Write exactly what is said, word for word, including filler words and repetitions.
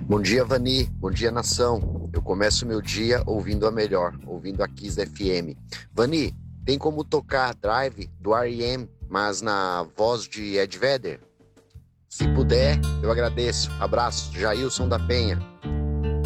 Bom dia, Vani. Bom dia, nação. Eu começo meu dia ouvindo a melhor, ouvindo a Kiss F M. Vani, tem como tocar Drive do R E M, mas na voz de Ed Vedder? Se puder, eu agradeço. Abraço, Jailson da Penha.